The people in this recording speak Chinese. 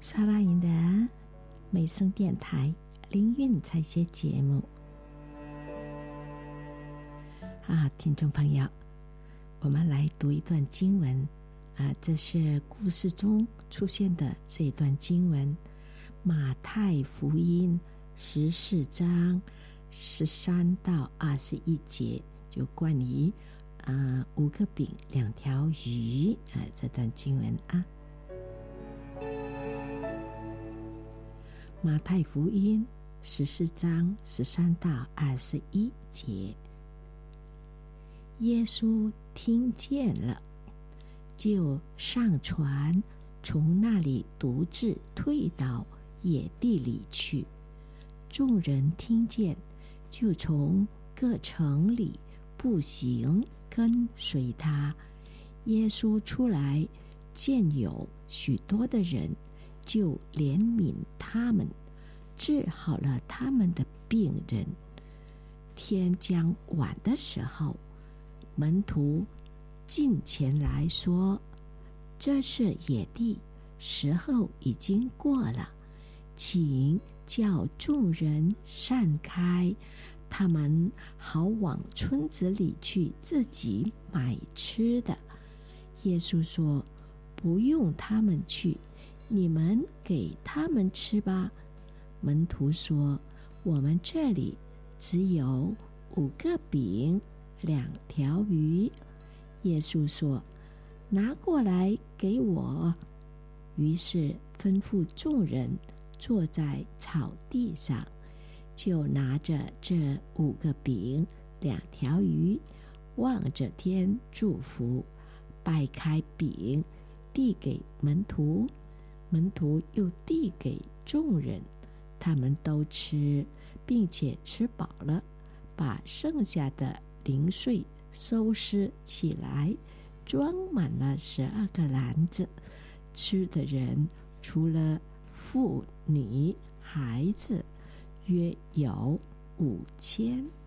沙拉营的美声电台灵韵采写节目听众朋友，我们来读一段经文这是故事中出现的这一段经文，马太福音14章13到21节，就关于5个饼2条鱼这段经文马太福音14章13到21节，耶稣听见了，就上船，从那里独自退到野地里去。众人听见，就从各城里步行跟随他。耶稣出来，见有许多的人，就怜悯他们，治好了他们的病人。天将晚的时候，门徒近前来说，这是野地，时候已经过了，请叫众人散开，他们好往村子里去自己买吃的。耶稣说，不用他们去，你们给他们吃吧。门徒说，我们这里只有5个饼2条鱼。耶稣说，拿过来给我。于是吩咐众人坐在草地上，就拿着这5个饼2条鱼，望着天祝福，掰开饼递给门徒，门徒又递给众人，他们都吃，并且吃饱了，把剩下的零碎收拾起来，装满了12个篮子。吃的人除了妇女孩子，约有5000